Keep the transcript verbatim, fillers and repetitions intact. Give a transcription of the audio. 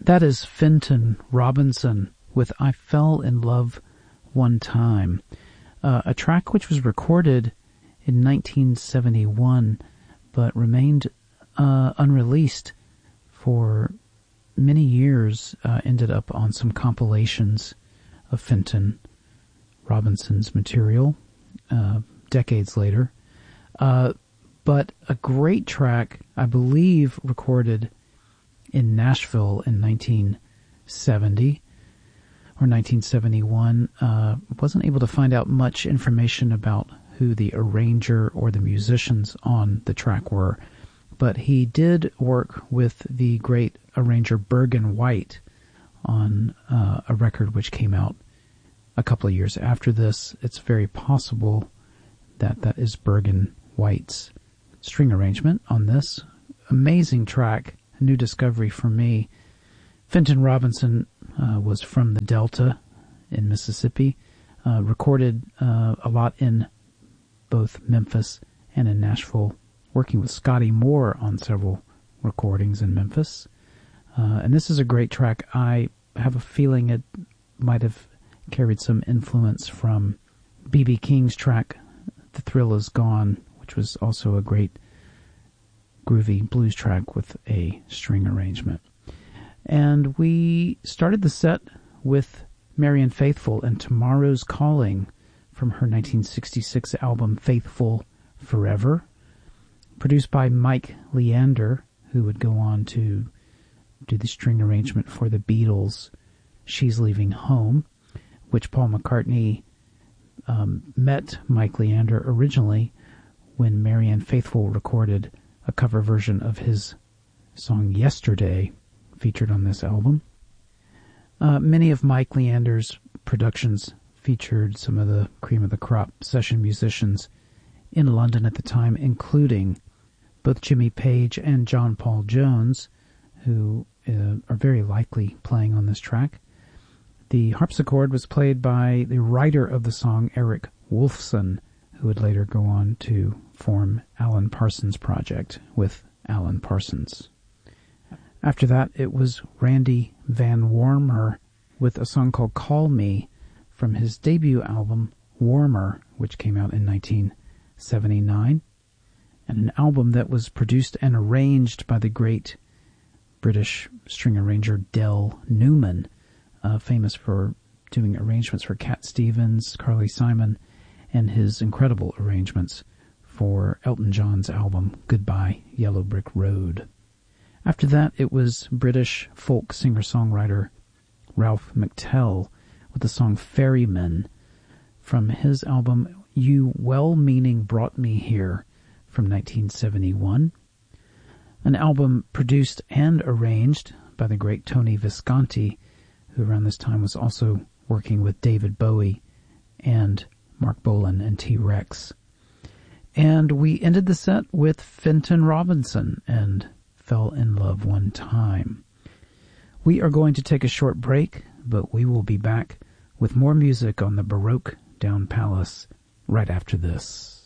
That is Fenton Robinson with I Fell in Love One Time, uh, a track which was recorded in nineteen seventy-one but remained uh, unreleased for many years, uh, ended up on some compilations of Fenton Robinson's material uh, decades later. Uh, but a great track, I believe, recorded in Nashville in nineteen seventy or nineteen seventy-one. Uh, wasn't able to find out much information about who the arranger or the musicians on the track were, but he did work with the great arranger Bergen White on uh, a record which came out a couple of years after this. It's very possible that that is Bergen White's string arrangement on this amazing track. A new discovery for me. Fenton Robinson uh, was from the Delta in Mississippi, uh, recorded uh, a lot in both Memphis and in Nashville, working with Scotty Moore on several recordings in Memphis. Uh, and this is a great track. I have a feeling it might have carried some influence from B B King's track, The Thrill Is Gone, which was also a great groovy blues track with a string arrangement. And we started the set with Marianne Faithfull and Tomorrow's Calling from her nineteen sixty-six album Faithful Forever, produced by Mike Leander, who would go on to do the string arrangement for the Beatles' She's Leaving Home, which Paul McCartney um, met Mike Leander originally when Marianne Faithfull recorded a cover version of his song Yesterday, featured on this album. Uh, many of Mike Leander's productions featured some of the cream of the crop session musicians in London at the time, including both Jimmy Page and John Paul Jones, who uh, are very likely playing on this track. The harpsichord was played by the writer of the song, Eric Wolfson, who would later go on to form Alan Parsons Project with Alan Parsons. After that, it was Randy Van Warmer with a song called Call Me from his debut album, Warmer, which came out in nineteen seventy-nine, and an album that was produced and arranged by the great British string arranger Del Newman, uh, famous for doing arrangements for Cat Stevens, Carly Simon, and his incredible arrangements for Elton John's album Goodbye Yellow Brick Road. After that, it was British folk singer-songwriter Ralph McTell with the song Ferryman from his album You Well-Meaning Brought Me Here from nineteen seventy-one, an album produced and arranged by the great Tony Visconti, who around this time was also working with David Bowie and Mark Bolan and T-Rex. And we ended the set with Fenton Robinson and Fell in Love One Time. We are going to take a short break, but we will be back with more music on the Baroque Down Palace right after this.